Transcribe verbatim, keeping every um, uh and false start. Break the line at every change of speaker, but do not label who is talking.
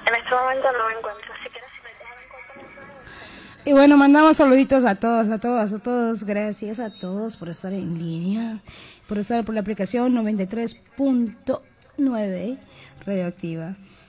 En este momento no me encuentro. Si quieres, si me dejas un corto mensaje.
Y bueno, mandamos saluditos a todos, a todos, a todos. Gracias a todos por estar en línea, por estar por la aplicación noventa y tres punto nueve Radioactiva.